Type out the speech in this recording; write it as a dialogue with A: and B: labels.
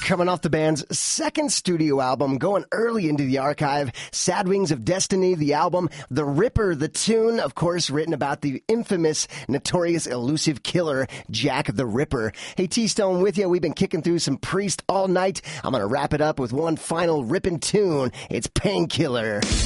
A: Coming off the band's second studio album, going early into the archive, Sad Wings of Destiny, the album, The Ripper, the tune, of course, written about the infamous, notorious, elusive killer, Jack the Ripper. Hey, T-Stone with you. We've been kicking through some Priest all night. I'm going to wrap it up with one final ripping tune. It's Painkiller.